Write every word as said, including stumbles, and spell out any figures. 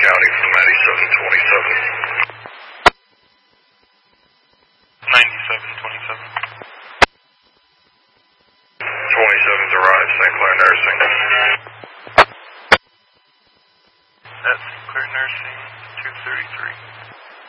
County for ninety-seven twenty-seven. ninety-seven twenty-seven. twenty-seven's arrived, Saint Clair Nursing. That's Saint Clair Nursing, two thirty-three.